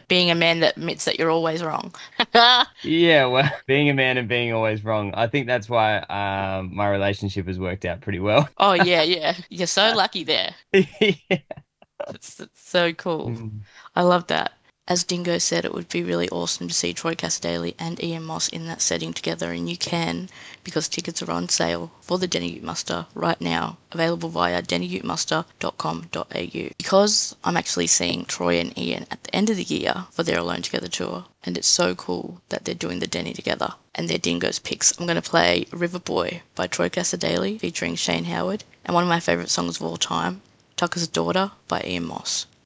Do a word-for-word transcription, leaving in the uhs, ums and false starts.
being a man that admits that you're always wrong. Yeah, well, being a man and being always wrong. I think that's why um my relationship has worked out pretty well. Oh yeah, yeah. You're so lucky there. Yeah. That's, that's so cool. Mm. I love that. As Dingo said, it would be really awesome to see Troy Cassar-Daley and Ian Moss in that setting together, and you can because tickets are on sale for the Denny Ute Muster right now, available via denny ute muster dot com dot a u. Because I'm actually seeing Troy and Ian at the end of the year for their Alone Together tour, and it's so cool that they're doing the Denny together and their Dingoes picks. I'm going to play River Boy by Troy Cassar-Daley featuring Shane Howard, and one of my favourite songs of all time, Tucker's Daughter by Ian Moss.